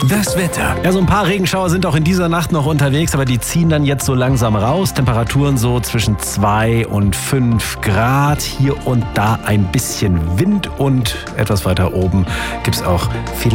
Das Wetter. Ja, so ein paar Regenschauer sind auch in dieser Nacht noch unterwegs, aber die ziehen dann jetzt so langsam raus. Temperaturen so zwischen 2 und 5 Grad. Hier und da ein bisschen Wind und etwas weiter oben gibt es auch